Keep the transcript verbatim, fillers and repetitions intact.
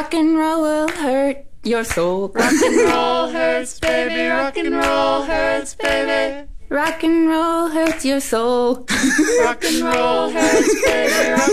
Rock and roll will hurt your soul. Rock and roll hurts, baby. Rock and roll hurts, baby. Rock and roll hurts your soul. Rock and roll hurts, baby. Rock